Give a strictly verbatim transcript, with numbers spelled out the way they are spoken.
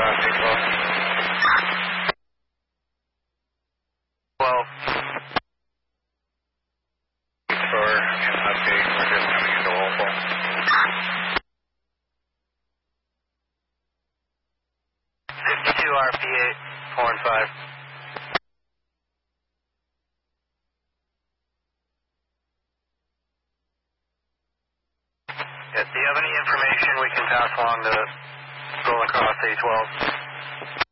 across A twelve. twelve. For an update, we're just coming into Wolfville. fifty-two R P eight, four and five. Yeah, do you have any information we can pass along to going across A twelve?